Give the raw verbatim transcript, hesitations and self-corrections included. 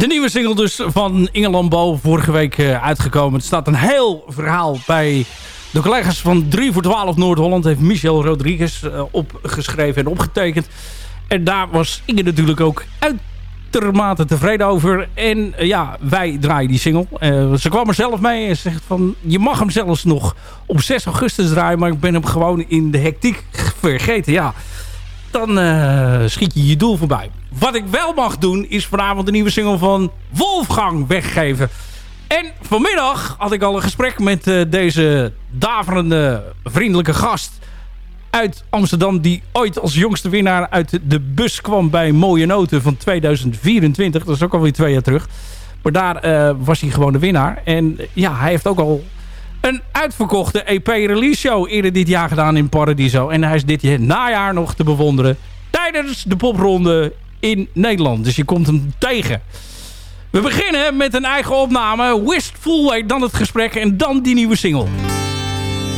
De nieuwe single dus van Inge Lambeau, vorige week uh, uitgekomen. Het staat een heel verhaal bij de collega's van drie voor twaalf Noord-Holland. Heeft Michel Rodriguez uh, opgeschreven en opgetekend. En daar was Inge natuurlijk ook uitermate tevreden over. En uh, ja, wij draaien die single. Uh, ze kwam er zelf mee en zegt van... je mag hem zelfs nog op zes augustus draaien... maar ik ben hem gewoon in de hectiek vergeten. Ja, dan uh, schiet je je doel voorbij. Wat ik wel mag doen is vanavond de nieuwe single van Wolfgang weggeven. En vanmiddag had ik al een gesprek met uh, deze daverende vriendelijke gast uit Amsterdam... die ooit als jongste winnaar uit de bus kwam bij Mooie Noten van tweeduizend vierentwintig. Dat is ook alweer twee jaar terug. Maar daar uh, was hij gewoon de winnaar. En uh, ja, hij heeft ook al een uitverkochte E P-release show eerder dit jaar gedaan in Paradiso. En hij is dit najaar nog te bewonderen tijdens de popronde in Nederland. Dus je komt hem tegen. We beginnen met een eigen opname. Wistful Way, dan het gesprek en dan die nieuwe single.